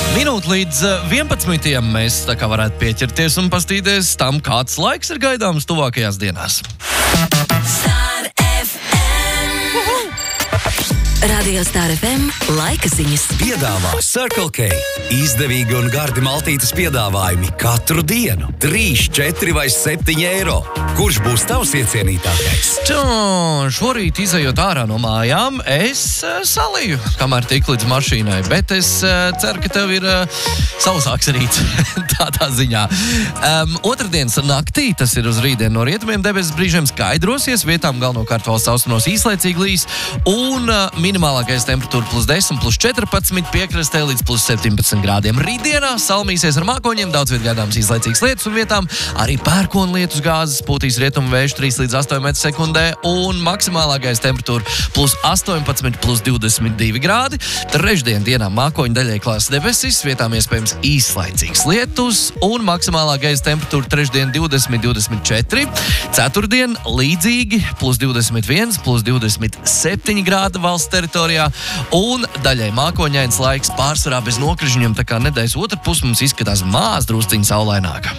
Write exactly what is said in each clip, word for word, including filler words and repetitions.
Minūte līdz vienpadsmitajam mēs tā kā varētu pieķerties un pastīties tam, kāds laiks ir gaidāms tuvākajās dienās. Star F M. Radio Star F M laika ziņas. Piedāvā Circle K. Izdevīgi un gardi maltītes piedāvājumi katru dienu. trīs, četri vai septiņi eiro. Kurš būs tavs iecienītākais? Čo, šorīt izejot ārā no mājām, es uh, salīju, kamēr tik līdz mašīnai, bet es uh, ceru, ka tev ir uh, sausāks rīts tādā ziņā. Um, otrdienas naktī, tas ir uz rītdienu no rietumiem, debesis brīžiem skaidrosies, vietām galvenokārt valsts austrumos īslaicīgi līs, un uh, minimālākais temperatūra plus desmit, plus četrpadsmit, piekrastē līdz plus septiņpadsmit grādiem. Rītdienā salmīsies ar mākoņiem, daudz viet gaidāms īslaicīgas lietus un vietām arī pērkona lietus gāzes, pūtīs rietumu vējš trīs līdz astoņi metri sekundē un maksimālākais temperatūra plus astoņpadsmit, plus divdesmit divi grādi. Trešdien dienā mākoņu daļai klās debesis, vietām iespējams īslaicīgs lietus un maksimālākais temperatūra trešdien divdesmit, divdesmit četri. Ceturtdien līdzīgi plus divdesmit viens, plus divdesmit septiņi grādi valsts teritorijā un daļai mākoņains laiks pārsvarā bez nokrišņiem, tā kā nedēļas otra puse mums izskatās maz drusciņi saulaināka.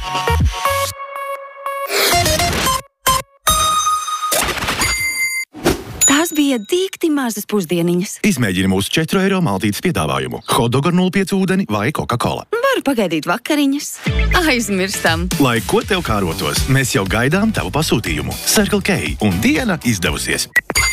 Tās bija dīkti mazas pusdieniņas. Izmēģini mūsu četru eiro maltītes piedāvājumu. Hotdog ar nulle pieci ūdeni vai Coca-Cola. Varu pagaidīt vakariņas. Aizmirstam. Lai ko tev kārotos, mēs jau gaidām tavu pasūtījumu. Circle K un diena izdevusies.